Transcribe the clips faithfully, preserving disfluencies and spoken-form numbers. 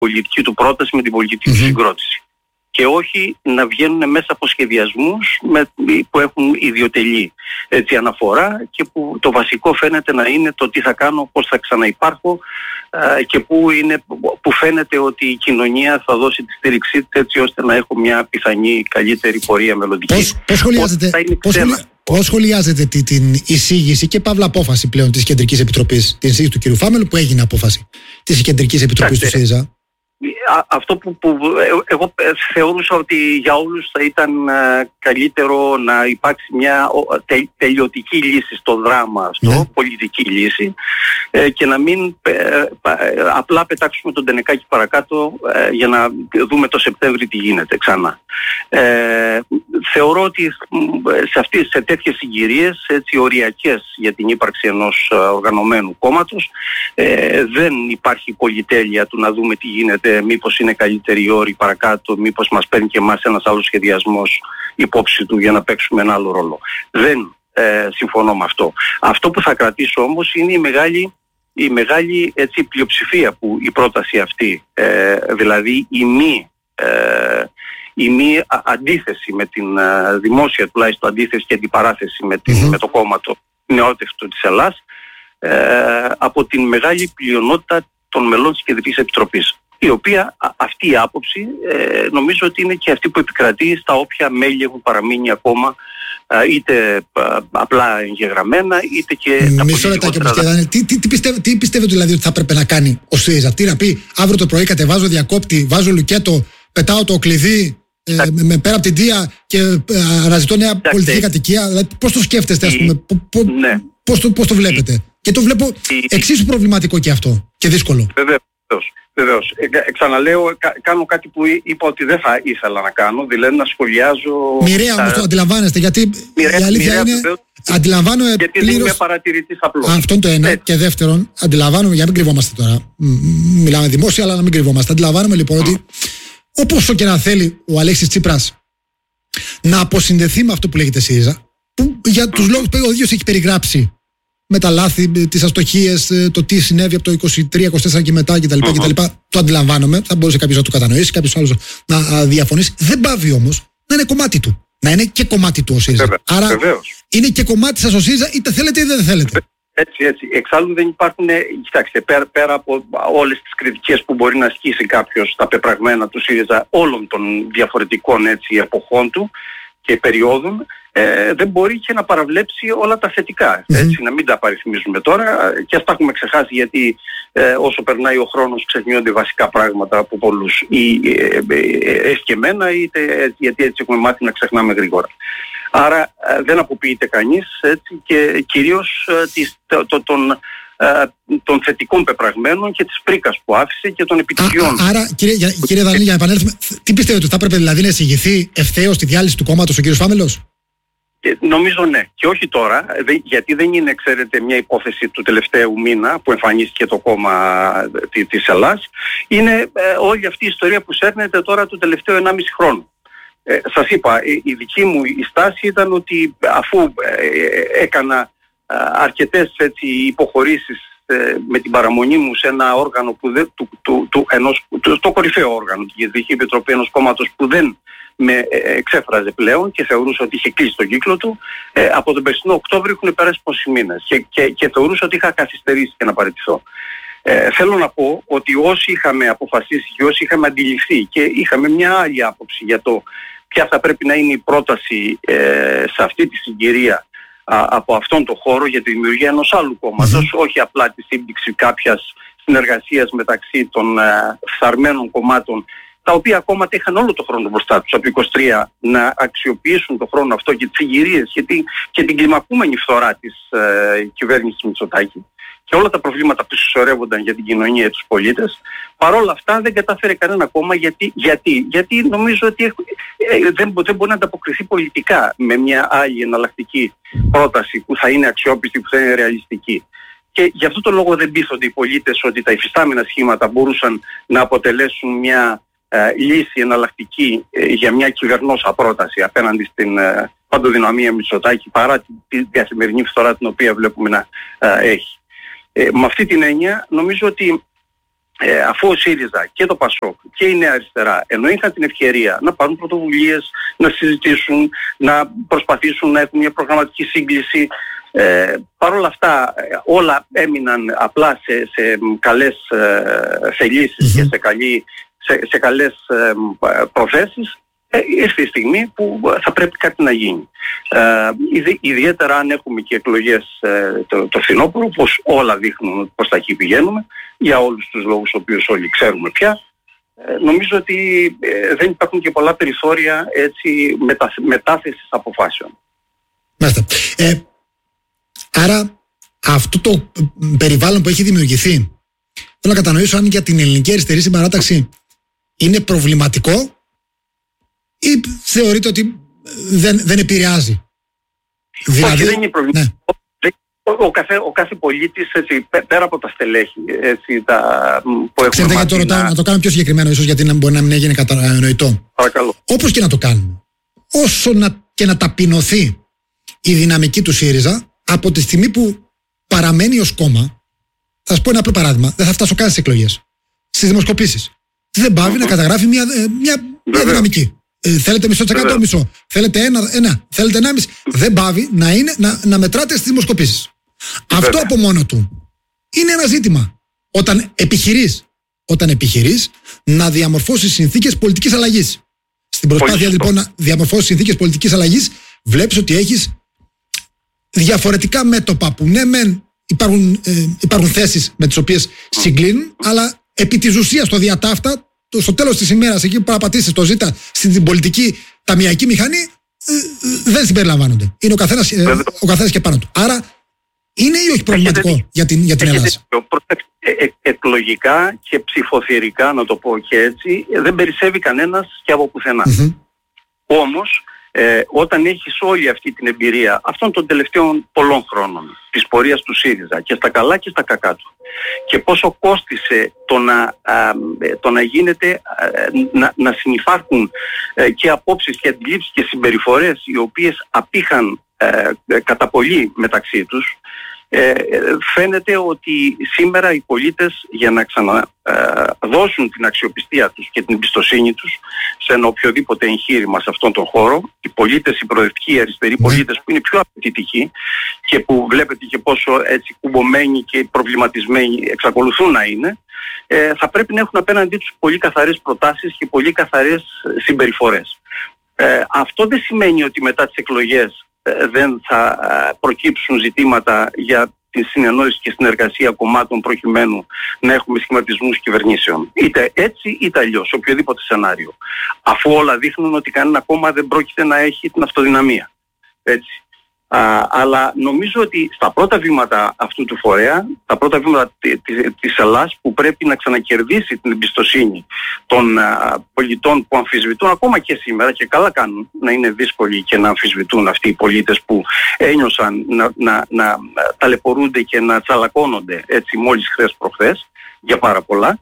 πολιτική του πρόταση με την πολιτική mm-hmm. του συγκρότηση. Και όχι να βγαίνουν μέσα από σχεδιασμούς με, που έχουν ιδιωτελή έτσι, αναφορά και που το βασικό φαίνεται να είναι το τι θα κάνω, πώς θα ξαναυπάρχω ε, και που, είναι, που φαίνεται ότι η κοινωνία θα δώσει τη στήριξή της έτσι ώστε να έχω μια πιθανή καλύτερη πορεία μελλοντική. Πώς, πώς σχολιάζετε, πώς σχολι, πώς σχολιάζετε τη, την εισήγηση και παύλα απόφαση πλέον της Κεντρικής Επιτροπής, την εισήγηση του κ. Φάμελου που έγινε απόφαση της Κεντρικής Επιτροπής του ΣΥΡΙΖΑ? Αυτό που, που εγώ θεωρούσα ότι για όλους θα ήταν καλύτερο να υπάρξει μια τε, τελειωτική λύση στο δράμα αυτό, ναι. πολιτική λύση ε, και να μην ε, απλά πετάξουμε τον Τενεκάκη παρακάτω ε, για να δούμε το Σεπτέμβρη τι γίνεται ξανά. Ε, θεωρώ ότι σε, αυτές, σε τέτοιες συγκυρίες έτσι, οριακές για την ύπαρξη ενός οργανωμένου κόμματος ε, δεν υπάρχει πολυτέλεια του να δούμε τι γίνεται, μήπως είναι καλύτερη η όρη παρακάτω, μήπως μας παίρνει και εμάς ένας άλλος σχεδιασμός υπόψη του για να παίξουμε ένα άλλο ρόλο. Δεν ε, συμφωνώ με αυτό. Αυτό που θα κρατήσω όμως είναι η μεγάλη, η μεγάλη έτσι, πλειοψηφία που η πρόταση αυτή, ε, δηλαδή η μη, ε, η μη α, αντίθεση με την α, δημόσια τουλάχιστον αντίθεση και αντιπαράθεση με, την, mm-hmm. με το κόμμα το νεότευτο της Ελλάς, ε, από την μεγάλη πλειονότητα των μελών της Κεντρικής Επιτροπής. Η οποία α, αυτή η άποψη ε, νομίζω ότι είναι και αυτή που επικρατεί στα όποια μέλη έχουν παραμείνει ακόμα α, είτε α, απλά εγγεγραμμένα είτε και mm, τα μισό λεπτάκι όπως και τι, τι, τι, πιστεύ, τι πιστεύετε δηλαδή ότι θα έπρεπε να κάνει ο ΣΥΡΙΖΑ? Τι να πει αύριο το πρωί κατεβάζω διακόπτη, βάζω λουκέτο, πετάω το κλειδί ε, με, πέρα από την Τία και ε, αναζητώ νέα Τάκτε. πολιτική κατοικία? Δηλαδή, πώς το σκέφτεστε, ας πούμε, πο, πο, ναι. πώς, το, πώς το βλέπετε? Η... Και το βλέπω η... εξίσου προβληματικό και αυτό και δύσκολο. Βεβαίως. Βεβαίως. Ε, ξαναλέω, κα, κάνω κάτι που είπα ότι δεν θα ήθελα να κάνω, δηλαδή να σχολιάζω... Μοιραία όμως το αντιλαμβάνεστε, γιατί μοιραία, η αλήθεια μοιραία, είναι... Βεβαίως, αντιλαμβάνομαι γιατί πλήρως... δεν είμαι παρατηρητής απλώς. Αυτό είναι το ένα. Έτσι. Και δεύτερον, αντιλαμβάνομαι, για να μην κρυβόμαστε τώρα, μιλάμε δημόσια, αλλά να μην κρυβόμαστε. Αντιλαμβάνομαι λοιπόν mm. ότι όπως και να θέλει ο Αλέξης Τσίπρας να αποσυνδεθεί με αυτό που λέγεται ΣΥΡΙΖΑ, που για τους mm. λόγους που ο ίδιος έχει περιγράψει, με τα λάθη, τις αστοχίες, το τι συνέβη από το είκοσι τρία είκοσι τέσσερα και μετά κτλ. Uh-huh. κτλ. Το αντιλαμβάνομαι. Θα μπορούσε κάποιος να το κατανοήσει, κάποιος άλλος να διαφωνήσει. Δεν πάβει όμως να είναι κομμάτι του. Να είναι και κομμάτι του ο ΣΥΡΙΖΑ. Βέβαια, Άρα βεβαίως. Είναι και κομμάτι σας ο ΣΥΡΙΖΑ, είτε θέλετε είτε δεν θέλετε. Έτσι, έτσι. Εξάλλου δεν υπάρχουν, κοιτάξτε, πέρα, πέρα από όλες τις κριτικές που μπορεί να ασκήσει κάποιος στα πεπραγμένα του ΣΥΡΙΖΑ όλων των διαφορετικών έτσι, εποχών του και περιόδων, Ε, δεν μπορεί και να παραβλέψει όλα τα θετικά, mm-hmm. έτσι, να μην τα παριθμίζουμε τώρα και ας τα έχουμε ξεχάσει γιατί ε, όσο περνάει ο χρόνος ξεχνιόνται βασικά πράγματα από πολλούς ή ε, ε, ευκαιμένα είτε γιατί έτσι έχουμε μάθει να ξεχνάμε γρήγορα. Άρα ε, δεν αποποιείται κανείς έτσι, και κυρίως ε, της, το, το, τον, ε, των θετικών πεπραγμένων και της πρίκας που άφησε και των επιτυχιών. Α, άρα κύριε, κύριε Δανίλη, για να επανέλθουμε, τι πιστεύετε, ότι θα έπρεπε δηλαδή να εισηγηθεί ευθέως στη διάλυση του κόμματος ο κύριος Φάμελος? Νομίζω ναι. Και όχι τώρα, γιατί δεν είναι, ξέρετε, μια υπόθεση του τελευταίου μήνα που εμφανίστηκε το κόμμα της Ελλάς. Είναι ε, όλη αυτή η ιστορία που σέρνεται τώρα το τελευταίο ενάμιση χρόνο. Ε, σας είπα, η, η δική μου η στάση ήταν ότι αφού ε, έκανα ε, αρκετές έτσι, υποχωρήσεις ε, με την παραμονή μου σε ένα όργανο που δεν, του, του, του, ενός, το, το κορυφαίο όργανο, την Κεντρική Επιτροπή ενός κόμματος που δεν με εξέφραζε πλέον και θεωρούσα ότι είχε κλείσει τον κύκλο του, ε, από τον περσινό Οκτώβριο έχουν περάσει πόσοι μήνες και, και, και θεωρούσα ότι είχα καθυστερήσει και να παραιτηθώ. Ε, θέλω να πω ότι όσοι είχαμε αποφασίσει και όσοι είχαμε αντιληφθεί και είχαμε μια άλλη άποψη για το ποια θα πρέπει να είναι η πρόταση ε, σε αυτή τη συγκυρία α, από αυτόν τον χώρο για τη δημιουργία ενός άλλου κόμματος, όχι απλά τη σύμπτυξη κάποιας συνεργασίας μεταξύ των ε, φθαρμένων κομμάτων, τα οποία ακόμα είχαν όλο το χρόνο μπροστά τους από είκοσι τρία να αξιοποιήσουν το χρόνο αυτό και τις συγκυρίες και, τη, και την κλιμακούμενη φθορά της ε, κυβέρνησης Μητσοτάκη και όλα τα προβλήματα που συσσωρεύονταν για την κοινωνία και τους πολίτες. Παρόλα αυτά δεν κατάφερε κανένα κόμμα γιατί, γιατί, γιατί νομίζω ότι ε, δεν, δεν μπορεί να ανταποκριθεί πολιτικά με μια άλλη εναλλακτική πρόταση που θα είναι αξιόπιστη, που θα είναι ρεαλιστική. Και γι' αυτό το λόγο δεν πείθονται οι πολίτες ότι τα υφιστάμενα σχήματα μπορούσαν να αποτελέσουν μια ε, λύση εναλλακτική ε, για μια κυβερνόσα πρόταση απέναντι στην ε, παντοδυναμία Μητσοτάκη παρά την, την καθημερινή φθορά την οποία βλέπουμε να ε, έχει. Ε, με αυτή την έννοια νομίζω ότι Ε, αφού ο ΣΥΡΙΖΑ και το ΠΑΣΟΚ και η Νέα Αριστερά ενώ είχαν την ευκαιρία να πάρουν πρωτοβουλίες, να συζητήσουν, να προσπαθήσουν να έχουν μια προγραμματική σύγκληση, ε, παρόλα αυτά όλα έμειναν απλά σε, σε καλές ε, θελήσεις mm-hmm. και σε, καλή, σε, σε καλές ε, προθέσεις. Ε, ήρθε η στιγμή που θα πρέπει κάτι να γίνει. Ε, ιδι, ιδιαίτερα αν έχουμε και εκλογές ε, το, το φθινόπωρο, πως όλα δείχνουν πως τα εκεί πηγαίνουμε, για όλους τους λόγους οποίους όλοι ξέρουμε πια. Ε, νομίζω ότι ε, δεν υπάρχουν και πολλά περιθώρια έτσι, μετα, μετάθεσης αποφάσεων. Μάλιστα. Ε, άρα αυτό το περιβάλλον που έχει δημιουργηθεί, θέλω να κατανοήσω αν για την ελληνική αριστερή συμπαράταξη είναι προβληματικό ή θεωρείτε ότι δεν, δεν επηρεάζει? Δηλαδή, όχι, δεν είναι προβληματικό. Ναι. Ο, ο, κάθε, ο κάθε πολίτης, έτσι, πέρα από τα στελέχη, έτσι, τα, που έχουμε. Ξέρετε, γιατί το ρωτάω, να... να το κάνω πιο συγκεκριμένο, ίσως γιατί να μπορεί να μην έγινε κατανοητό. Παρακαλώ. Όπως και να το κάνουμε, όσο να, και να ταπεινωθεί η δυναμική του ΣΥΡΙΖΑ, από τη στιγμή που παραμένει ως κόμμα, θα σας πω ένα απλό παράδειγμα, δεν θα φτάσω καν στις εκλογές, στις δημοσκοπήσεις. Δεν πάβει mm-hmm. να καταγράφει μια, μια, μια δυναμική. Ε, θέλετε μισό τσακάτο, μισό. Θέλετε ένα, ένα. Θέλετε ενάμιση. Δεν πάβει να, είναι, να, να μετράτε στις δημοσκοπήσεις. Αυτό από μόνο του είναι ένα ζήτημα. Όταν επιχειρείς, όταν επιχειρείς να διαμορφώσεις συνθήκες πολιτικής αλλαγής. Στην προσπάθεια λοιπόν να διαμορφώσεις συνθήκες πολιτικής αλλαγής, βλέπεις ότι έχεις διαφορετικά μέτωπα που ναι, μεν υπάρχουν, ε, υπάρχουν θέσεις με τις οποίες συγκλίνουν, αλλά επί της ουσίας το διατάφτα. Στο τέλος της ημέρας, εκεί που παραπατήσεις το ζήτα στην πολιτική ταμιακή μηχανή, ε, ε, δεν συμπεριλαμβάνονται. Είναι ο καθένας, ε, ο καθένας και πάνω του. Άρα, είναι ή όχι προβληματικό έχετε, για την, για την Ελλάδα? Ε, ε, εκλογικά και ψηφοθυρικά, να το πω και έτσι, δεν περισσεύει κανένας και από πουθενά. Mm-hmm. Όμως, ε, όταν έχεις όλη αυτή την εμπειρία αυτών των τελευταίων πολλών χρόνων της πορείας του ΣΥΡΙΖΑ και στα καλά και στα κακά του, και πόσο κόστισε το να, α, το να γίνεται, α, να, να συνυπάρχουν ε, και απόψεις και αντιλήψεις και συμπεριφορές οι οποίες απήχαν ε, ε, κατά πολύ μεταξύ τους, ε, φαίνεται ότι σήμερα οι πολίτες για να ξαναδώσουν την αξιοπιστία τους και την εμπιστοσύνη τους σε ένα οποιοδήποτε εγχείρημα σε αυτόν τον χώρο, οι πολίτες, οι προοδευτικοί, οι αριστεροί πολίτες που είναι πιο απαιτητικοί και που βλέπετε και πόσο έτσι κουμπωμένοι και προβληματισμένοι εξακολουθούν να είναι, ε, θα πρέπει να έχουν απέναντί τους πολύ καθαρές προτάσεις και πολύ καθαρές συμπεριφορές. Ε, αυτό δεν σημαίνει ότι μετά τις εκλογές δεν θα προκύψουν ζητήματα για τη συνεννόηση και συνεργασία κομμάτων προκειμένου να έχουμε σχηματισμούς κυβερνήσεων. Είτε έτσι είτε αλλιώς, οποιοδήποτε σενάριο. Αφού όλα δείχνουν ότι κανένα κόμμα δεν πρόκειται να έχει την αυτοδυναμία. Έτσι. Α, αλλά νομίζω ότι στα πρώτα βήματα αυτού του φορέα, τα πρώτα βήματα της Ελλάδας που πρέπει να ξανακερδίσει την εμπιστοσύνη των α, πολιτών που αμφισβητούν ακόμα και σήμερα, και καλά κάνουν να είναι δύσκολοι και να αμφισβητούν αυτοί οι πολίτες που ένιωσαν να, να, να ταλαιπωρούνται και να τσαλακώνονται έτσι μόλις χθες προχθές για πάρα πολλά.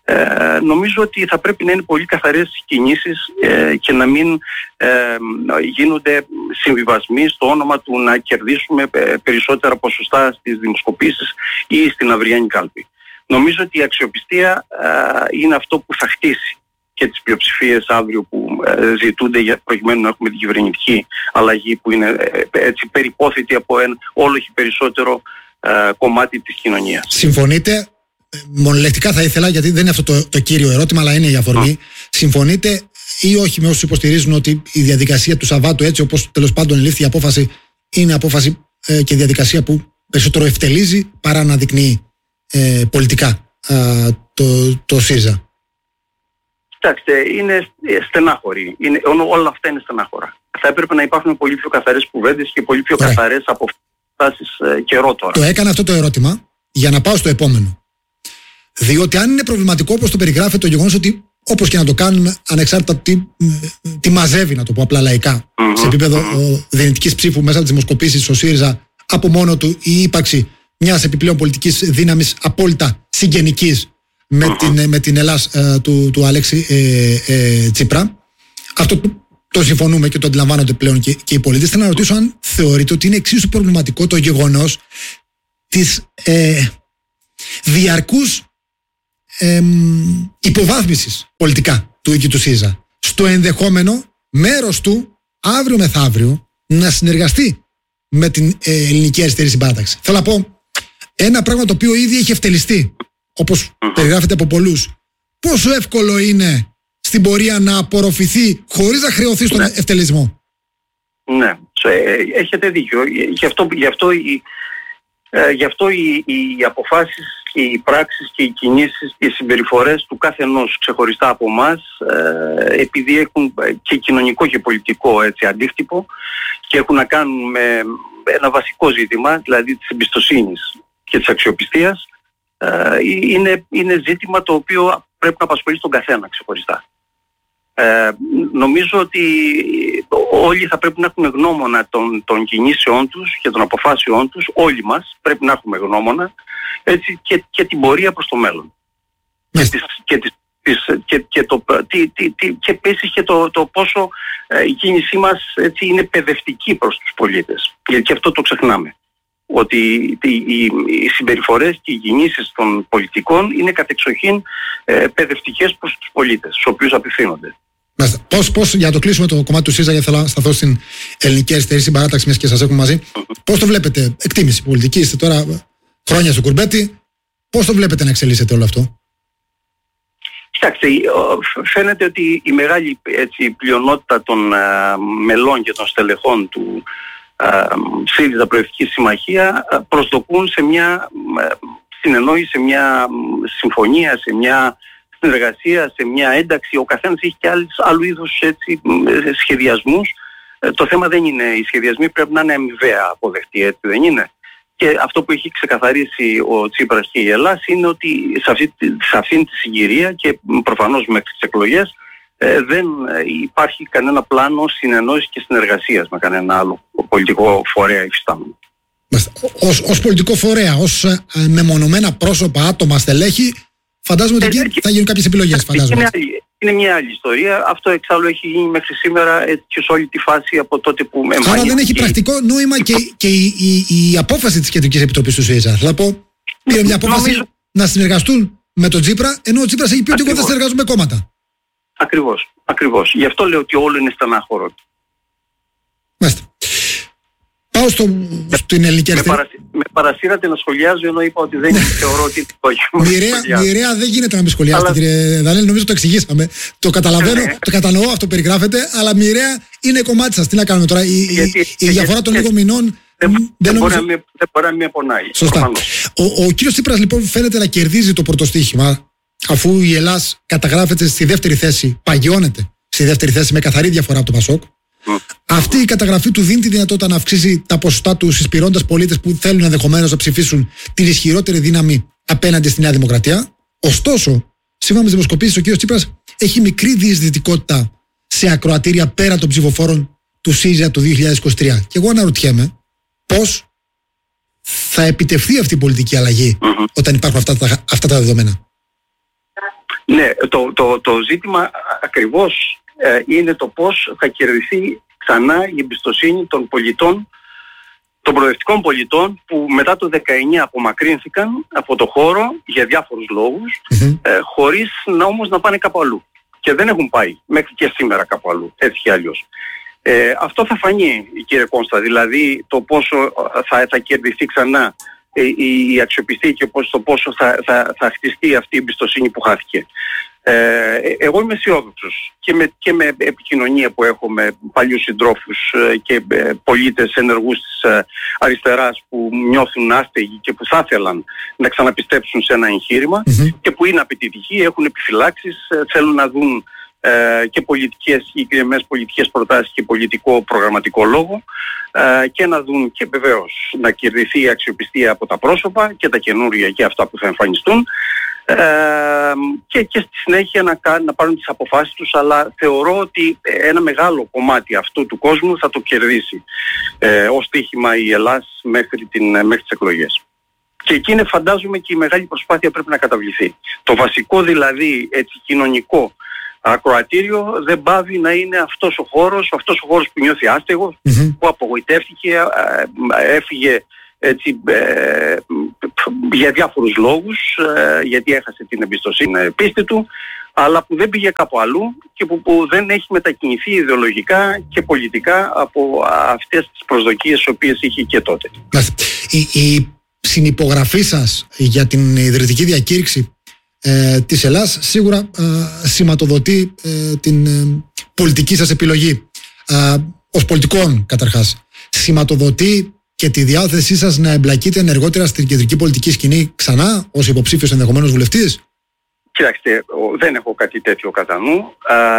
Ε, νομίζω ότι θα πρέπει να είναι πολύ καθαρές κινήσεις ε, και να μην ε, γίνονται συμβιβασμοί στο όνομα του να κερδίσουμε περισσότερα ποσοστά στις δημοσκοπήσεις ή στην αυριανή κάλπη. Νομίζω ότι η αξιοπιστία ε, είναι αυτό που θα χτίσει και τις πλειοψηφίες αύριο που ε, ζητούνται για προκειμένου να έχουμε την κυβερνητική αλλαγή που είναι ε, έτσι περιπόθητη από ένα όλο και περισσότερο ε, κομμάτι της κοινωνίας. Συμφωνείτε? Μονολεκτικά θα ήθελα, γιατί δεν είναι αυτό το, το κύριο ερώτημα, αλλά είναι η αφορμή. Mm. Συμφωνείτε ή όχι με όσους υποστηρίζουν ότι η διαδικασία του Σαββάτου, έτσι όπως τέλος πάντων λήφθη η απόφαση, είναι απόφαση ε, και διαδικασία που περισσότερο ευτελίζει παρά να δεικνύει ε, πολιτικά ε, το, το ΣΥΡΙΖΑ? Κοιτάξτε, είναι στενάχωροι. Είναι, όλα αυτά είναι στενάχωρα. Θα έπρεπε να υπάρχουν πολύ πιο καθαρές κουβέντες και πολύ πιο Ωραία. καθαρές αποφάσεις ε, καιρό τώρα. Το έκανα αυτό το ερώτημα για να πάω στο επόμενο. Διότι αν είναι προβληματικό όπως το περιγράφεται το γεγονός ότι όπως και να το κάνουμε, ανεξάρτητα τι, τι μαζεύει, να το πω απλά λαϊκά, mm-hmm. σε επίπεδο mm-hmm. δυνητικής ψήφου μέσα από τις δημοσκοπήσεις, ο ΣΥΡΙΖΑ από μόνο του η ύπαρξη μιας επιπλέον πολιτικής δύναμης απόλυτα συγγενικής με, mm-hmm. την, με την Ελλάς ε, του, του Αλέξη ε, ε, Τσίπρα. Αυτό το, το συμφωνούμε και το αντιλαμβάνονται πλέον και, και οι πολίτες. Θέλω να ρωτήσω αν θεωρείτε ότι είναι εξίσου προβληματικό το γεγονός της ε, διαρκούς ε, υποβάθμισης πολιτικά του ίδιου του ΣΥΡΙΖΑ στο ενδεχόμενο μέρος του αύριο μεθαύριο να συνεργαστεί με την ε, ελληνική αριστερή συμπάρταξη. Θέλω να πω ένα πράγμα το οποίο ήδη έχει ευτελιστεί, όπως περιγράφεται από πολλούς. Πόσο εύκολο είναι στην πορεία να απορροφηθεί χωρίς να χρεωθεί στον ναι. ευτελισμό. Ναι, έχετε δίκιο. Γι' αυτό, γι αυτό, οι, ε, γι αυτό οι, οι αποφάσεις και οι πράξεις και οι κινήσεις και οι συμπεριφορές του κάθε ενός ξεχωριστά από εμάς, ε, επειδή έχουν και κοινωνικό και πολιτικό έτσι, αντίκτυπο και έχουν να κάνουν με ένα βασικό ζήτημα, δηλαδή της εμπιστοσύνης και της αξιοπιστίας, ε, είναι, είναι ζήτημα το οποίο πρέπει να απασχολεί τον καθένα ξεχωριστά. Ε, νομίζω ότι όλοι θα πρέπει να έχουμε γνώμονα των, των κινήσεών τους και των αποφάσεών τους, όλοι μας πρέπει να έχουμε γνώμονα, έτσι, και, και την πορεία προς το μέλλον. Και, τις, και, τις, τις, και, και, το, τι, τι, τι, και επίσης και το, το πόσο ε, η κίνησή μας έτσι, είναι παιδευτική προς τους πολίτες. Γιατί και αυτό το ξεχνάμε. Ότι οι, οι, οι συμπεριφορές και οι κινήσεις των πολιτικών είναι κατεξοχήν ε, παιδευτικές προς τους πολίτες, στους οποίους απευθύνονται. Πώς, πώς, για να το κλείσουμε το κομμάτι του ΣΥΡΙΖΑ, γιατί θέλω να σταθώ στην ελληνική αριστερή συμπαράταξη, μιας και σας έχουμε μαζί. Mm-hmm. Πώς το βλέπετε, εκτίμηση πολιτική, είστε τώρα χρόνια στο κουρμπέτι, πώς το βλέπετε να εξελίσσεται όλο αυτό? Κοιτάξτε, φαίνεται ότι η μεγάλη έτσι, πλειονότητα των α, μελών και των στελεχών του α, ΣΥΡΙΖΑ Προοδευτική Συμμαχία α, προσδοκούν σε μια α, συνεννόηση, σε μια συμφωνία, σε μια συνεργασία, σε μια ένταξη. Ο καθένας έχει και άλλους, άλλου είδους έτσι, σχεδιασμούς. Ε, το θέμα δεν είναι, οι σχεδιασμοί πρέπει να είναι αμοιβαία αποδεκτοί, έτσι δεν είναι? Και αυτό που έχει ξεκαθαρίσει ο Τσίπρας και η Ελλάδα είναι ότι σε αυτή, σε αυτή τη συγκυρία και προφανώς μέχρι τις εκλογές ε, δεν υπάρχει κανένα πλάνο συνεννόησης και συνεργασίας με κανένα άλλο πολιτικό φορέα υφιστάμενο. Ως, ως πολιτικό φορέα, ως ε, μεμονωμένα πρόσωπα, άτομα, στελέχη, φαντάζομαι ότι ε, θα γίνουν κάποιες επιλογές. Φαντάζομαι. Είναι, άλλη, είναι μια άλλη ιστορία. Αυτό εξάλλου έχει γίνει μέχρι σήμερα και σε όλη τη φάση από τότε που εμφανίστηκε. Άρα δεν έχει πρακτικό νόημα και, και η, η, η απόφαση της Κεντρικής Επιτροπής του ΣΥΡΙΖΑ. Θα πω, πήρε μια απόφαση νομίζω... να συνεργαστούν με τον Τσίπρα, ενώ ο Τσίπρας έχει πει ότι εγώ δεν συνεργάζομαι με κόμματα. Ακριβώς, ακριβώς. Γι' αυτό λέω ότι όλο είναι στενάχωρο. Μάλιστα. Πάω στο, στην ελληνική αριστερή. Με, παρασύ, με παρασύρατε να σχολιάζω, ενώ είπα ότι δεν θεωρώ ότι μοιραία, μοιραία δεν γίνεται να με σχολιάσετε, αλλά... κύριε Δανέλη, νομίζω το εξηγήσαμε. Το καταλαβαίνω, ναι. Το κατανοώ, αυτό περιγράφεται, αλλά μοιραία είναι κομμάτι σας. Τι να κάνουμε τώρα, η, γιατί, η, η διαφορά των λίγων μηνών δεν, δεν, δεν νομίζω... μπορεί να με πονάει. Σωστά. Ο, ο κύριος Τσίπρας λοιπόν φαίνεται να κερδίζει το πρωτοστοίχημα, αφού η Ελλάδα καταγράφεται στη δεύτερη θέση, παγιώνεται στη δεύτερη θέση με καθαρή διαφορά από το ΠΑΣΟΚ. Mm. Αυτή η καταγραφή του δίνει τη δυνατότητα να αυξήσει τα ποσοστά του συσπηρώντας πολίτες που θέλουν ενδεχομένως να ψηφίσουν την ισχυρότερη δύναμη απέναντι στη Νέα Δημοκρατία. Ωστόσο, σύμφωνα με τις δημοσκοπήσεις, ο κ. Τσίπρας έχει μικρή διεισδυτικότητα σε ακροατήρια πέρα των ψηφοφόρων του ΣΥΡΙΖΑ του δύο χιλιάδες είκοσι τρία. Και εγώ αναρωτιέμαι πώς θα επιτευχθεί αυτή η πολιτική αλλαγή mm-hmm. όταν υπάρχουν αυτά τα, αυτά τα δεδομένα. Ναι, το, το, το ζήτημα ακριβώς ε, είναι το πώς θα κερδιθεί ξανά η εμπιστοσύνη των πολιτών, των προοδευτικών πολιτών, που μετά το δεκαεννιά απομακρύνθηκαν από το χώρο για διάφορους λόγους, mm-hmm. ε, χωρίς να όμως να πάνε κάπου αλλού. Και δεν έχουν πάει μέχρι και σήμερα κάπου αλλού, έτσι και αλλιώς. Ε, αυτό θα φανεί, κύριε Κώστα, δηλαδή το πόσο θα, θα κερδιθεί ξανά η, η αξιοπιστία και πώς, το πόσο θα, θα, θα χτιστεί αυτή η εμπιστοσύνη που χάθηκε. Ε, εγώ είμαι αισιόδοξος και με, και με επικοινωνία που έχω με παλιούς συντρόφους και πολίτες ενεργούς της αριστεράς που νιώθουν άστεγοι και που θα ήθελαν να ξαναπιστέψουν σε ένα εγχείρημα mm-hmm. και που είναι απαιτητικοί, έχουν επιφυλάξεις, θέλουν να δουν ε, και πολιτικές, συγκεκριμένες πολιτικές προτάσεις και πολιτικό προγραμματικό λόγο ε, και να δουν και βεβαίως να κερδιθεί η αξιοπιστία από τα πρόσωπα και τα καινούργια και αυτά που θα εμφανιστούν. Ε, και, και στη συνέχεια να, να πάρουν τις αποφάσεις τους, αλλά θεωρώ ότι ένα μεγάλο κομμάτι αυτού του κόσμου θα το κερδίσει ε, ως στοίχημα η Ελλάδα μέχρι, την, μέχρι τις εκλογές. Και εκεί είναι, φαντάζομαι, και η μεγάλη προσπάθεια πρέπει να καταβληθεί. Το βασικό δηλαδή έτσι, κοινωνικό ακροατήριο δεν πάβει να είναι αυτός ο χώρος, αυτός ο χώρος που νιώθει άστεγος, mm-hmm. που απογοητεύτηκε, έφυγε έτσι, ε, για διάφορους λόγους, ε, γιατί έχασε την εμπιστοσύνη πίστη του, αλλά που δεν πήγε κάπου αλλού και που, που δεν έχει μετακινηθεί ιδεολογικά και πολιτικά από αυτές τις προσδοκίες τις οποίες είχε και τότε. Η, η συνυπογραφή σας για την ιδρυτική διακήρυξη ε, της Ελλάς σίγουρα ε, σηματοδοτεί ε, την ε, πολιτική σας επιλογή ε, ως πολιτικών καταρχάς. Σηματοδοτεί και τη διάθεσή σας να εμπλακείτε ενεργότερα στην κεντρική πολιτική σκηνή ξανά ως υποψήφιος ενδεχομένως βουλευτής? Κοιτάξτε, δεν έχω κάτι τέτοιο κατά νου.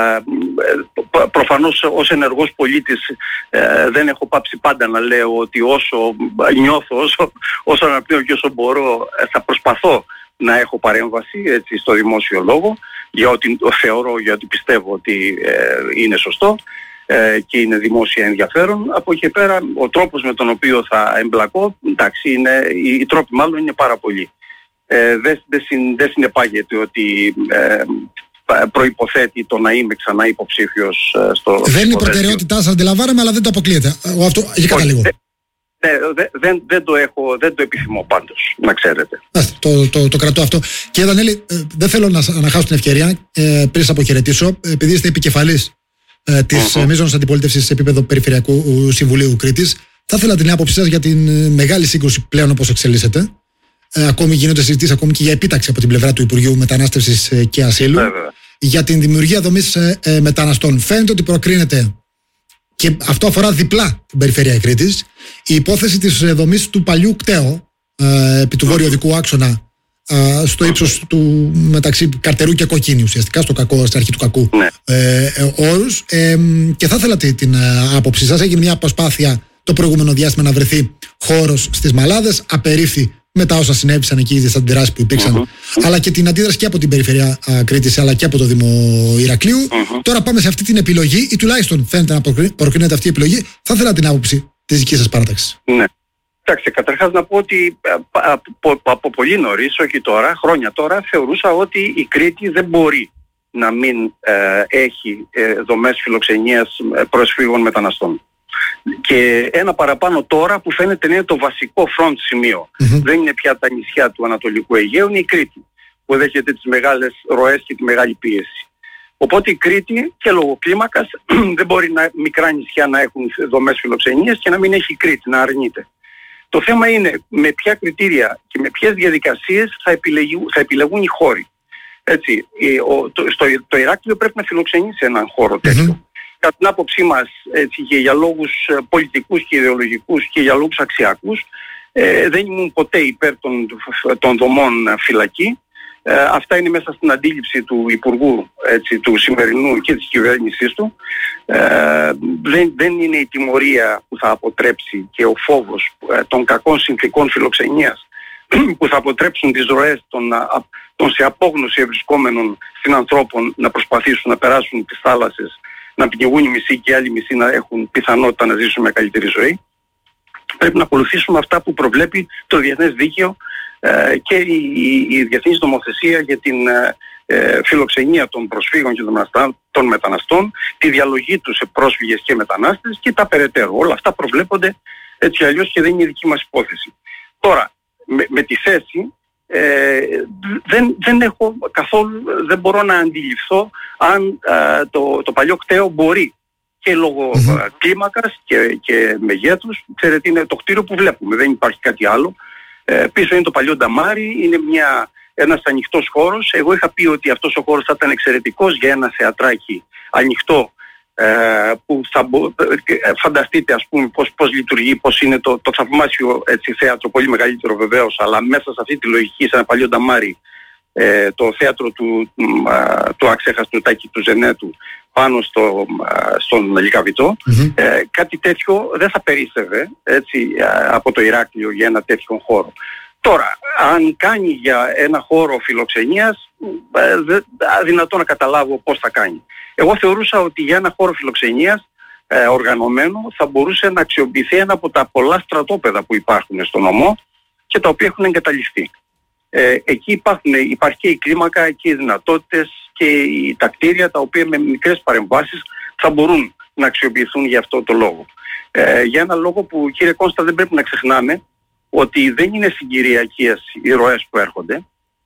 Προφανώς ως ενεργός πολίτης δεν έχω πάψει πάντα να λέω ότι όσο νιώθω, όσο, όσο αναπνέω και όσο μπορώ, θα προσπαθώ να έχω παρέμβαση, έτσι, στο δημόσιο λόγο, για ό,τι θεωρώ, για ό,τι πιστεύω ότι είναι σωστό και είναι δημόσια ενδιαφέρον. Από εκεί πέρα ο τρόπος με τον οποίο θα εμπλακώ, εντάξει, είναι, οι τρόποι μάλλον είναι πάρα πολλοί. Ε, δεν δε συν, δε συνεπάγεται ότι ε, προϋποθέτει το να είμαι ξανά υποψήφιος ε, στο... Δεν είναι η προτεραιότητά σας, αντιλαμβάνομαι, αλλά δεν το αποκλείεται. Εγώ αυτό, για καταλήγω. Ε, ε, δε, δεν, δεν το έχω, δεν το επιθυμώ πάντως, να ξέρετε. Άστε, το, το, το κρατώ αυτό. Κύριε Δανέλη, ε, δεν θέλω να, να χάσω την ευκαιρία, ε, πριν σας αποχαιρετήσω, επειδή είστε επικεφαλής ε, της uh-huh. μείζωνος αντιπολίτευσης σε επίπεδο Περιφερειακού Συμβουλίου Κρήτης, θα ήθελα την άποψή σας για την μεγάλη σύγκρουση πλέον όπως εξελίσσεται. Ε, ακόμη γίνονται συζητήσεις ακόμη και για επίταξη από την πλευρά του Υπουργείου Μετανάστευσης ε, και Ασύλου Βέβαια. για την δημιουργία δομής ε, ε, μεταναστών. Φαίνεται ότι προκρίνεται, και αυτό αφορά διπλά την περιφέρεια Κρήτης, η υπόθεση της ε, δομής του παλιού κταίου ε, επί του βορειοδικού άξονα ε, στο ύψος του μεταξύ Καρτερού και Κοκκίνη, ουσιαστικά στο κακό, στην αρχή του κακού ε, ε, όρους, ε, και θα ήθελα την, την ε, άποψή σας. Έγινε μια προσπάθεια το προηγούμενο διάστημα να βρεθεί χώρος στις Μαλάδες, απερίφθη μετά όσα συνέβησαν εκεί, τις αντιδράσεις που υπήρξαν, mm-hmm. αλλά και την αντίδραση και από την περιφερειά α, Κρήτης, αλλά και από το Δήμο Ηρακλείου. Mm-hmm. Τώρα πάμε σε αυτή την επιλογή, ή τουλάχιστον φαίνεται να προκρίνεται αυτή η επιλογή. Θα ήθελα την άποψη της δικής σας παράταξης. Ναι. Κοιτάξτε, καταρχάς να πω ότι από, από πολύ νωρίς, όχι τώρα, χρόνια τώρα, θεωρούσα ότι η Κρήτη δεν μπορεί να μην ε, έχει ε, δομές φιλοξενίας προσφύγων μεταναστών. Και ένα παραπάνω τώρα που φαίνεται να είναι το βασικό front σημείο. Mm-hmm. Δεν είναι πια τα νησιά του Ανατολικού Αιγαίου, είναι η Κρήτη που δέχεται τις μεγάλες ροές και τη μεγάλη πίεση. Οπότε η Κρήτη και λόγω κλίμακας δεν μπορεί να, μικρά νησιά να έχουν δομές φιλοξενίας και να μην έχει η Κρήτη, να αρνείται. Το θέμα είναι με ποια κριτήρια και με ποιες διαδικασίες θα, επιλεγούν, θα επιλεγούν οι χώροι. Έτσι, ο, το, στο, το Ηράκλειο πρέπει να φιλοξενήσει έναν χώρο τέτοιο. Mm-hmm. Κατά την άποψή μας, έτσι, και για λόγους πολιτικούς και ιδεολογικούς και για λόγους αξιακούς, ε, δεν ήμουν ποτέ υπέρ των, των δομών φυλακή. Ε, αυτά είναι μέσα στην αντίληψη του Υπουργού, έτσι, του σημερινού και της κυβέρνησής του. Ε, δεν, δεν είναι η τιμωρία που θα αποτρέψει και ο φόβος ε, των κακών συνθηκών φιλοξενίας που θα αποτρέψουν τις ροές των, των σε απόγνωση ευρισκόμενων συνανθρώπων να προσπαθήσουν να περάσουν τις θάλασσες, να πνιγούν οι μισοί και οι άλλοι μισοί να έχουν πιθανότητα να ζήσουν μια καλύτερη ζωή. Πρέπει να ακολουθήσουμε αυτά που προβλέπει το διεθνές δίκαιο ε, και η, η, η διεθνής νομοθεσία για την ε, φιλοξενία των προσφύγων και των, μεταναστών, των μεταναστών, τη διαλογή τους σε πρόσφυγες και μετανάστες και τα περαιτέρω. Όλα αυτά προβλέπονται έτσι αλλιώς και δεν είναι η δική μας υπόθεση. Τώρα, με, με τη θέση Ε, δεν, δεν έχω καθόλου, δεν μπορώ να αντιληφθώ αν α, το, το παλιό κτέο μπορεί και λόγω mm-hmm. α, κλίμακας και, και μεγέθους. Ξέρετε, είναι το κτίριο που βλέπουμε, δεν υπάρχει κάτι άλλο. Ε, πίσω είναι το παλιό νταμάρι, είναι μια, ένας ανοιχτός χώρος. Εγώ είχα πει ότι αυτός ο χώρος θα ήταν εξαιρετικός για ένα θεατράκι ανοιχτό, ε, που θα μπο... φανταστείτε, ας πούμε, πώς, πώς λειτουργεί, πώς είναι το, το θαυμάσιο, έτσι, θέατρο, πολύ μεγαλύτερο βεβαίως, αλλά μέσα σε αυτή τη λογική, σε ένα παλιό νταμάρι, ε, το θέατρο του, α, του αξέχαστου Τάκη του Ζενέτου πάνω στο, α, στον Λυκαβητό. Mm-hmm. Ε, κάτι τέτοιο δεν θα περίσσευε, έτσι, α, από το Ηράκλειο για ένα τέτοιο χώρο. Τώρα, αν κάνει για ένα χώρο φιλοξενίας, ε, αδυνατό να καταλάβω πώς θα κάνει. Εγώ θεωρούσα ότι για ένα χώρο φιλοξενίας ε, οργανωμένο θα μπορούσε να αξιοποιηθεί ένα από τα πολλά στρατόπεδα που υπάρχουν στο νομό και τα οποία έχουν εγκαταλειφθεί. Ε, εκεί υπάρχουν, υπάρχει και η κλίμακα και οι δυνατότητες και οι, τα κτίρια τα οποία με μικρές παρεμβάσεις θα μπορούν να αξιοποιηθούν για αυτό το λόγο. Ε, για ένα λόγο που, κύριε Κώστα, δεν πρέπει να ξεχνάμε, ότι δεν είναι συγκυριακές οι ροές που έρχονται.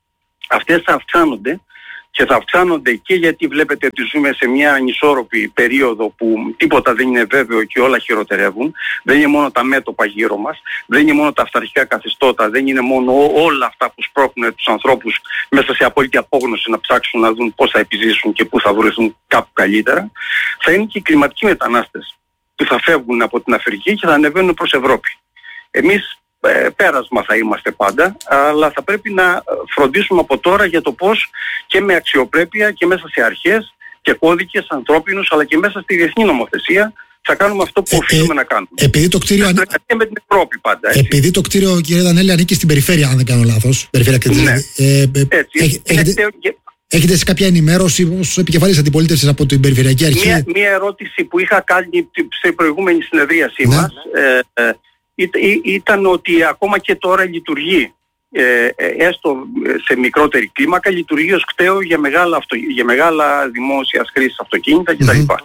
Αυτές θα αυξάνονται και θα αυξάνονται και γιατί βλέπετε ότι ζούμε σε μια ανισόρροπη περίοδο που τίποτα δεν είναι βέβαιο και όλα χειροτερεύουν. Δεν είναι μόνο τα μέτωπα γύρω μας, δεν είναι μόνο τα αυταρχικά καθεστώτα, δεν είναι μόνο όλα αυτά που σπρώχνουν τους ανθρώπους μέσα σε απόλυτη απόγνωση να ψάξουν να δουν πώς θα επιζήσουν και πού θα βρεθούν κάπου καλύτερα. Θα είναι και οι κλιματικοί μετανάστες που θα φεύγουν από την Αφρική και θα ανεβαίνουν προς Ευρώπη. Εμείς ε, πέρασμα θα είμαστε πάντα, αλλά θα πρέπει να φροντίσουμε από τώρα για το πώς και με αξιοπρέπεια και μέσα σε αρχές και κώδικες ανθρώπινους, αλλά και μέσα στη διεθνή νομοθεσία θα κάνουμε αυτό που ε, οφείλουμε ε, να κάνουμε. Επειδή το κτίριο, αν... και με την Ευρώπη πάντα, έτσι. Επειδή το κτίριο, κύριε Δανέλη, ανήκει στην περιφέρεια, αν δεν κάνω λάθος. Περιφέρεια, ναι. ε, ε, έτσι. Έχ, έχετε... Έχετε σε κάποια ενημέρωση ως επικεφαλής αντιπολίτευσης από την Περιφερειακή Αρχή? Μία, μία ερώτηση που είχα κάνει στην προηγούμενη συνεδρίασή ναι. μας ε, ε, ή, ήταν ότι ακόμα και τώρα λειτουργεί, ε, ε, έστω σε μικρότερη κλίμακα, λειτουργεί ως κτέο για μεγάλα, αυτο, για μεγάλα δημόσιας χρήσης αυτοκίνητα κτλ. Mm-hmm.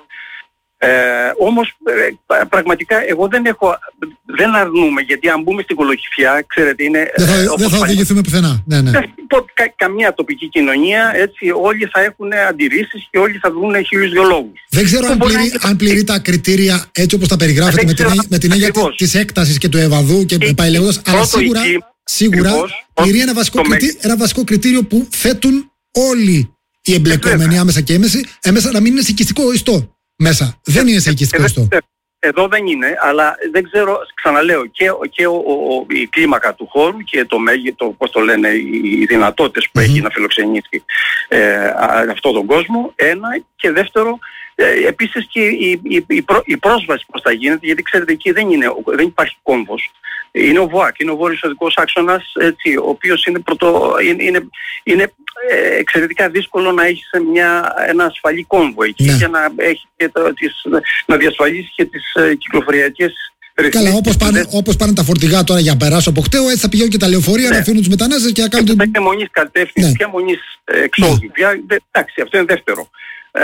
Ε, όμως ε, πραγματικά εγώ δεν έχω, δεν αρνούμε, γιατί αν μπούμε στην κολοκυθιά, ξέρετε, είναι... Δεν θα, δεν θα οδηγηθούμε πουθενά. Ναι, ναι. Κα, καμία τοπική κοινωνία, έτσι, όλοι θα έχουν αντιρρήσεις και όλοι θα βρουν χίλιους δυο λόγους. Δεν ξέρω αν πληρεί, να... αν πληρεί τα κριτήρια έτσι όπως τα περιγράφετε, με την, με την έννοια της έκτασης και του ευαδού και ε, πάει λέγοντας, αλλά σίγουρα, σίγουρα πληρεί ένα βασικό, κριτή, ένα βασικό κριτήριο που θέτουν όλοι οι εμπλεκόμενοι άμεσα και έμεση, έμεσα να μην είναι οικιστικό ιστό. Μέσα. Δεν είναι σε οικιστικό ιστό. Εδώ δεν είναι, αλλά δεν ξέρω, ξαναλέω, και, και ο, ο, η κλίμακα του χώρου και το μέγεθο, πώς το λένε, οι δυνατότητες που mm-hmm. έχει να φιλοξενήσει ε, αυτόν τον κόσμο, ένα, και δεύτερο, ε, επίσης και η, η, η, πρό, η πρόσβαση πώς θα γίνεται, γιατί ξέρετε εκεί δεν, είναι, δεν υπάρχει κόμβος. Είναι ο ΒΟΑΚ, είναι ο βόρειος οδικός άξονας, έτσι, ο οποίος είναι, πρωτο, είναι, είναι, είναι ε, εξαιρετικά δύσκολο να έχεις μια, ένα ασφαλή κόμβο εκεί ναι. για να, έχει και το, τις, να διασφαλίσει και τις ε, κυκλοφοριακές ρυθμίσεις. Καλά, όπως πάνε, όπως πάνε τα φορτηγά τώρα για να περάσω από κτέο, έτσι θα πηγαίνουν και τα λεωφορεία ναι. να αφήνουν τους μετανάστες και να κάνουν... Δεν είναι μονής κατεύθυνση, ναι. πια μονής εξόδου. Ναι. Πια, εντάξει, αυτό είναι δεύτερο. Ε,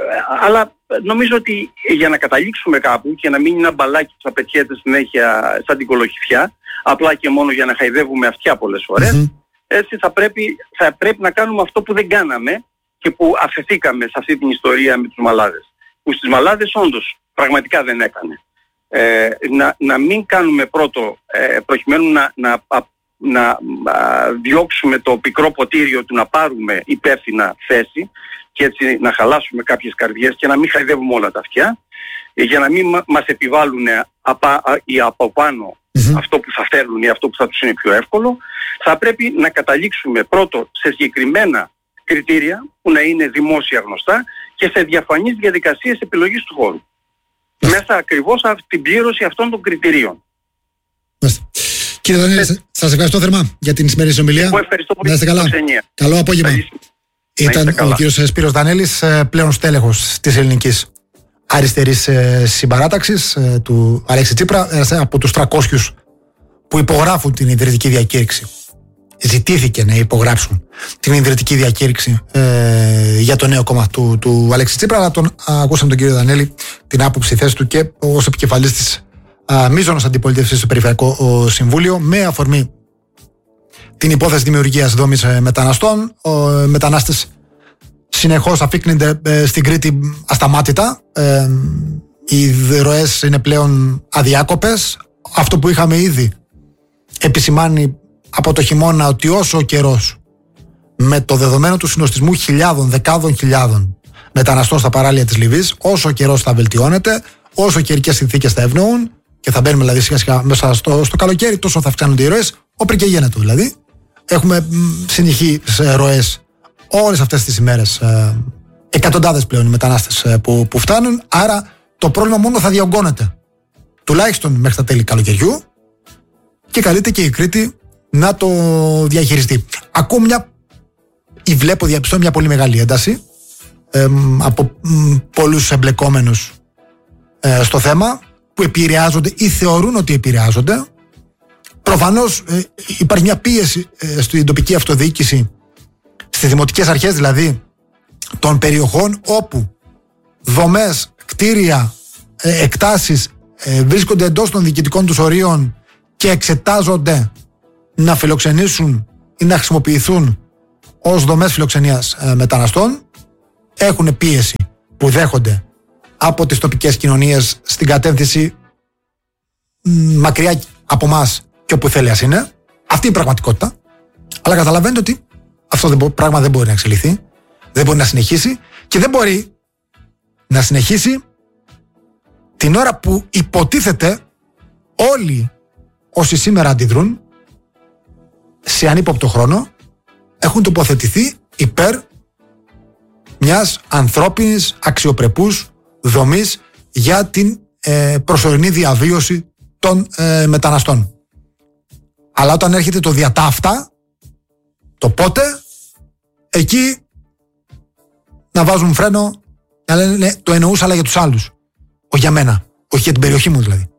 αλλά νομίζω ότι για να καταλήξουμε κάπου και να μην είναι ένα μπαλάκι που θα πετιέται συνέχεια σαν την κολοκυθιά, απλά και μόνο για να χαϊδεύουμε αυτιά πολλές φορές, mm-hmm. έτσι θα πρέπει, θα πρέπει να κάνουμε αυτό που δεν κάναμε και που αφεθήκαμε σε αυτή την ιστορία με τους μαλάδες. Που στις μαλάδες όντως πραγματικά δεν έκανε. Ε, να, να μην κάνουμε πρώτο, ε, προκειμένου να, να, να, να διώξουμε το πικρό ποτήριο του να πάρουμε υπεύθυνα θέση, και έτσι να χαλάσουμε κάποιες καρδιές και να μην χαϊδεύουμε όλα τα αυτιά, για να μην μας επιβάλλουν απα, ή από πάνω mm-hmm. αυτό που θα θέλουν ή αυτό που θα τους είναι πιο εύκολο. Θα πρέπει να καταλήξουμε πρώτο σε συγκεκριμένα κριτήρια που να είναι δημόσια γνωστά και σε διαφανείς διαδικασίες επιλογής του χώρου. Mm-hmm. Μέσα ακριβώς από την πλήρωση αυτών των κριτηρίων. Mm-hmm. Κύριε Δανέλη, ε... σας ευχαριστώ θερμά για την σημερινή συνομιλία. Εγώ ευχαριστώ πολύ. Να είστε καλά. Καλό απόγευμα. Ήταν ο κύριος Σπύρος Δανέλης, πλέον στέλεχος της ελληνικής αριστερής συμπαράταξης του Αλέξη Τσίπρα, ένας από τους τριακόσιους που υπογράφουν την ιδρυτική διακήρυξη. Ζητήθηκε να υπογράψουν την ιδρυτική διακήρυξη ε, για το νέο κόμμα του, του Αλέξη Τσίπρα, αλλά τον ακούσαμε τον κύριο Δανέλη, την άποψη θέση του και ως επικεφαλής της μείζωνος αντιπολίτευσης στο Περιφερειακό Συμβούλιο, με αφορμή την υπόθεση δημιουργίας δόμης μεταναστών. Οι μετανάστες συνεχώς αφήκνονται στην Κρήτη ασταμάτητα. Ε, οι ροές είναι πλέον αδιάκοπες. Αυτό που είχαμε ήδη επισημάνει από το χειμώνα, ότι όσο ο καιρός, με το δεδομένο του συνοστισμού χιλιάδων, δεκάδων χιλιάδων μεταναστών στα παράλια της Λιβύης, όσο ο καιρός θα βελτιώνεται, όσο καιρικές συνθήκες θα ευνοούν και θα μπαίνουμε δηλαδή σιγά σιγά μέσα στο, στο καλοκαίρι, τόσο θα αυξάνονται οι ροές, όποιον και γίνεται δηλαδή. Έχουμε συνεχείς ροές όλες αυτές τις ημέρες, ε, εκατοντάδες πλέον οι μετανάστες ε, που, που φτάνουν, άρα το πρόβλημα μόνο θα διωγγώνεται τουλάχιστον μέχρι τα τέλη καλοκαιριού και καλείται και η Κρήτη να το διαχειριστεί. Ακούω μια, ή βλέπω, διαπιστώ μια πολύ μεγάλη ένταση ε, από μ, πολλούς εμπλεκόμενους ε, στο θέμα, που επηρεάζονται ή θεωρούν ότι επηρεάζονται. Προφανώς ε, υπάρχει μια πίεση ε, στην τοπική αυτοδιοίκηση, στις δημοτικές αρχές δηλαδή των περιοχών, όπου δομές, κτίρια, ε, εκτάσεις ε, βρίσκονται εντός των διοικητικών τους ορίων και εξετάζονται να φιλοξενήσουν ή να χρησιμοποιηθούν ως δομές φιλοξενίας ε, μεταναστών, έχουν πίεση που δέχονται από τις τοπικές κοινωνίες στην κατεύθυνση μ, μακριά από εμάς και όπου θέλει ας είναι. Αυτή είναι η πραγματικότητα. Αλλά καταλαβαίνετε ότι αυτό το πράγμα δεν μπορεί να εξελιχθεί, δεν μπορεί να συνεχίσει και δεν μπορεί να συνεχίσει την ώρα που υποτίθεται όλοι όσοι σήμερα αντιδρούν σε ανύποπτο χρόνο έχουν τοποθετηθεί υπέρ μιας ανθρώπινης αξιοπρεπούς δομής για την ε, προσωρινή διαβίωση των ε, μεταναστών. Αλλά όταν έρχεται το διατάφτα, το πότε, εκεί να βάζουν φρένο, να λένε ναι, το εννοούσα αλλά για τους άλλους, όχι για μένα, όχι για την περιοχή μου δηλαδή.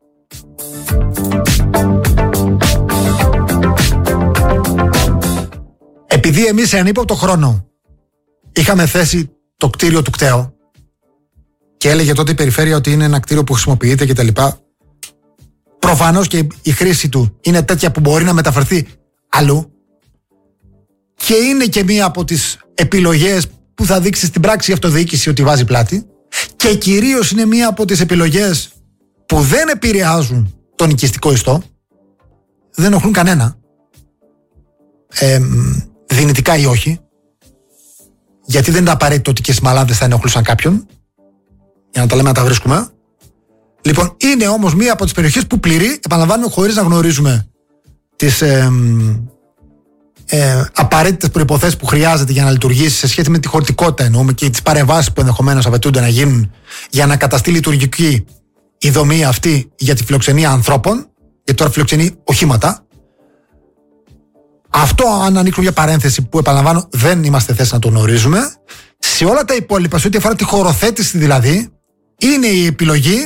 Επειδή εμείς σε ανύποπτο χρόνο είχαμε θέσει το κτίριο του ΚΤΕΟ και έλεγε τότε η περιφέρεια ότι είναι ένα κτίριο που χρησιμοποιείται κτλ. Προφανώς και η χρήση του είναι τέτοια που μπορεί να μεταφερθεί αλλού και είναι και μία από τις επιλογές που θα δείξει στην πράξη η αυτοδιοίκηση ότι βάζει πλάτη και κυρίως είναι μία από τις επιλογές που δεν επηρεάζουν τον οικιστικό ιστό, δεν ενοχλούν κανένα, ε, δυνητικά ή όχι, γιατί δεν είναι απαραίτητο ότι και στις Μαλάδες θα ενοχλούσαν κάποιον, για να τα λέμε να τα βρίσκουμε. Λοιπόν, είναι όμως μία από τις περιοχές που πληρεί, επαναλαμβάνω, χωρίς να γνωρίζουμε τις ε, ε, απαραίτητες προϋποθέσεις που χρειάζεται για να λειτουργήσει σε σχέση με τη χωρητικότητα, εννοούμε, και τις παρεμβάσεις που ενδεχομένως απαιτούνται να γίνουν για να καταστεί λειτουργική η δομή αυτή για τη φιλοξενία ανθρώπων, γιατί τώρα φιλοξενεί οχήματα. Αυτό, αν ανοίξουμε μια παρένθεση που επαναλαμβάνω δεν είμαστε θέση να το γνωρίζουμε, σε όλα τα υπόλοιπα, σε ό,τι αφορά τη χωροθέτηση δηλαδή, είναι η επιλογή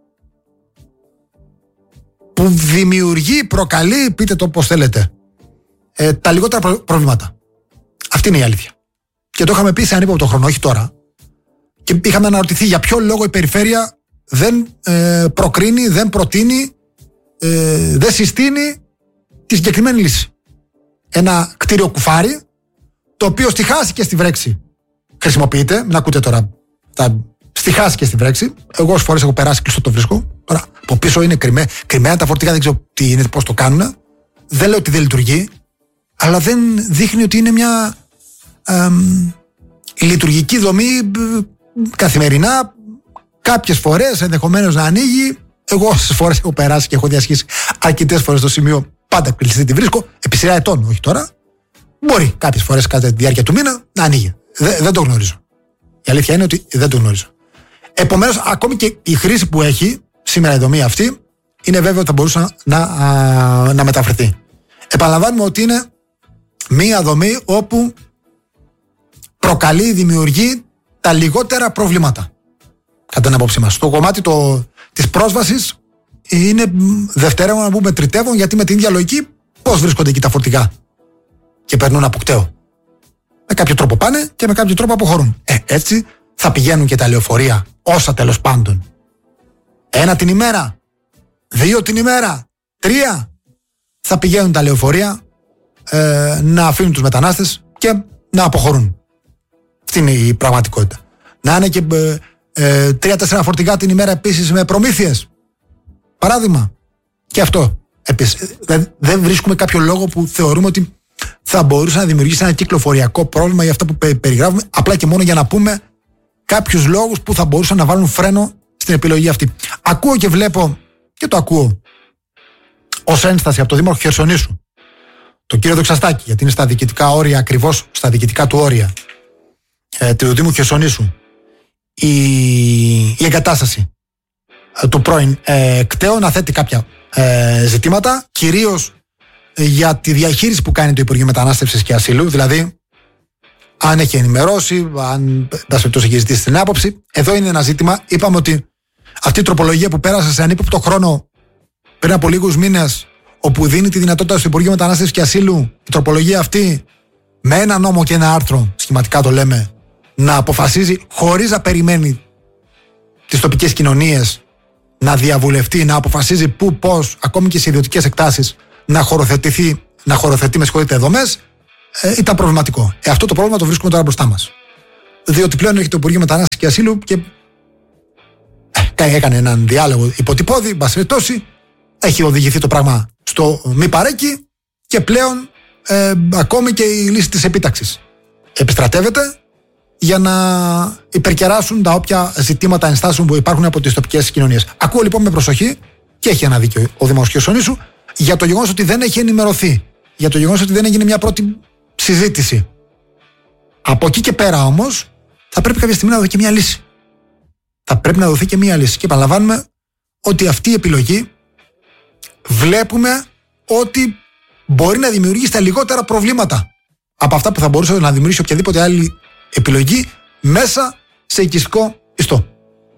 που δημιουργεί, προκαλεί, πείτε το πώς θέλετε, ε, τα λιγότερα προ- προβλήματα. Αυτή είναι η αλήθεια. Και το είχαμε πει σε ανύποπτο χρόνο, όχι τώρα. Και είχαμε αναρωτηθεί για ποιο λόγο η περιφέρεια δεν ε, προκρίνει, δεν προτείνει, ε, δεν συστήνει τη συγκεκριμένη λύση. Ένα κτίριο κουφάρι, το οποίο στη χάση και στη βρέξη χρησιμοποιείται. Μην ακούτε τώρα. Τα, στη χάση και στη βρέξη. Εγώ όσες φορές έχω περάσει κλειστό το βρίσκω. Τώρα από πίσω είναι κρυμμέ, κρυμμένα τα φορτηγά, δεν ξέρω τι είναι, πώς το κάνουν. Δεν λέω ότι δεν λειτουργεί, αλλά δεν δείχνει ότι είναι μια ε, λειτουργική δομή καθημερινά. Κάποιες φορές ενδεχομένως να ανοίγει. Εγώ όσες φορές έχω περάσει και έχω διασχίσει αρκετές φορές στο σημείο, πάντα κλειστή τη βρίσκω, επί σειρά ετών, όχι τώρα. Μπορεί κάποιες φορές κατά τη διάρκεια του μήνα να ανοίγει. Δε, δεν το γνωρίζω. Η αλήθεια είναι ότι δεν το γνωρίζω. Επομένως, ακόμη και η χρήση που έχει σήμερα η δομή αυτή, είναι βέβαιο ότι θα μπορούσε να, α, να μεταφερθεί. Επαναλαμβάνουμε ότι είναι μία δομή όπου προκαλεί, δημιουργεί τα λιγότερα προβλήματα. Κατά την άποψή μας. Το κομμάτι το, της πρόσβασης είναι δευτερεύον, να πούμε τριτεύον, γιατί με την ίδια λογική πώς βρίσκονται εκεί τα φορτηγά και περνούν από κτέο. Με κάποιο τρόπο πάνε και με κάποιο τρόπο αποχωρούν. Ε, έτσι θα πηγαίνουν και τα λεωφορεία, όσα τέλος πάντων. Ένα την ημέρα, δύο την ημέρα, τρία. Θα πηγαίνουν τα λεωφορεία ε, να αφήνουν τους μετανάστες και να αποχωρούν. Αυτή είναι η πραγματικότητα. Να είναι και ε, ε, τρία-τέσσερα φορτηγά την ημέρα επίσης με προμήθειες. Παράδειγμα. Και αυτό. Επίσης, δεν, δεν βρίσκουμε κάποιο λόγο που θεωρούμε ότι θα μπορούσε να δημιουργήσει ένα κυκλοφοριακό πρόβλημα για αυτά που πε, περιγράφουμε, απλά και μόνο για να πούμε κάποιους λόγους που θα μπορούσαν να βάλουν φρένο στην επιλογή αυτή. Ακούω και βλέπω, και το ακούω ως ένσταση από το Δήμαρχο Χερσονήσου, τον κύριο Δοξαστάκη, γιατί είναι στα διοικητικά όρια, ακριβώς στα διοικητικά του όρια ε, του Δήμου Χερσονήσου, η, η εγκατάσταση ε, του πρώην ε, κτέου να θέτει κάποια ε, ζητήματα, κυρίως για τη διαχείριση που κάνει το Υπουργείο Μετανάστευσης και Ασύλου, δηλαδή αν έχει ενημερώσει, αν έχει ζητήσει την άποψη. Εδώ είναι ένα ζήτημα. Είπαμε ότι αυτή η τροπολογία που πέρασε σε ανύποπτο χρόνο πριν από λίγους μήνες, όπου δίνει τη δυνατότητα στο Υπουργείο Μετανάστευσης και Ασύλου, η τροπολογία αυτή με ένα νόμο και ένα άρθρο, σχηματικά το λέμε, να αποφασίζει χωρίς να περιμένει τις τοπικές κοινωνίες να διαβουλευτεί, να αποφασίζει πού, πώς, ακόμη και σε ιδιωτικές εκτάσεις, να χωροθετηθεί, να χωροθετεί με συγχωρείτε δομές, ε, ήταν προβληματικό. Ε, αυτό το πρόβλημα το βρίσκουμε τώρα μπροστά μας. Διότι πλέον έρχεται το Υπουργείο Μετανάστευσης και Ασύλου και ε, έκανε έναν διάλογο υποτυπώδη, μπασφετώσει, έχει οδηγηθεί το πράγμα στο μη παρέκει και πλέον ε, ακόμη και η λύση της επίταξης επιστρατεύεται για να υπερκεράσουν τα όποια ζητήματα ενστάσεων που υπάρχουν από τις τοπικές κοινωνίες. Ακούω λοιπόν με προσοχή, και έχει ένα δίκιο ο Δήμαρχος Χερσονήσου, για το γεγονός ότι δεν έχει ενημερωθεί, για το γεγονός ότι δεν έγινε μια πρώτη συζήτηση. Από εκεί και πέρα όμως θα πρέπει κάποια στιγμή να δοθεί και μια λύση. Θα πρέπει να δοθεί και μια λύση. Και επαναλαμβάνουμε ότι αυτή η επιλογή βλέπουμε ότι μπορεί να δημιουργήσει τα λιγότερα προβλήματα από αυτά που θα μπορούσε να δημιουργήσει οποιαδήποτε άλλη επιλογή μέσα σε οικιστικό ιστό.